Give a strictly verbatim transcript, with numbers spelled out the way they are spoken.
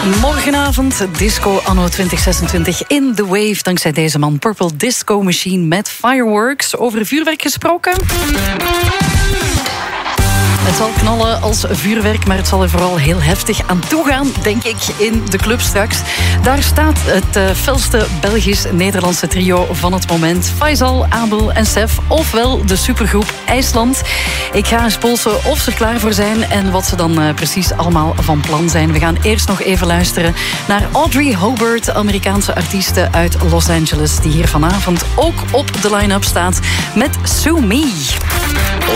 Morgenavond, disco anno twintig zesentwintig in The Wave. Dankzij deze man, Purple Disco Machine met Fireworks. Over vuurwerk gesproken. Het zal knallen als vuurwerk, maar het zal er vooral heel heftig aan toegaan, denk ik, in de club straks. Daar staat het uh, felste Belgisch-Nederlandse trio van het moment. Faisal, Abel en Sef, ofwel de supergroep IJsland. Ik ga eens polsen of ze er klaar voor zijn en wat ze dan uh, precies allemaal van plan zijn. We gaan eerst nog even luisteren naar Audrey Hobart, de Amerikaanse artieste uit Los Angeles, die hier vanavond ook op de line-up staat met Sue Me.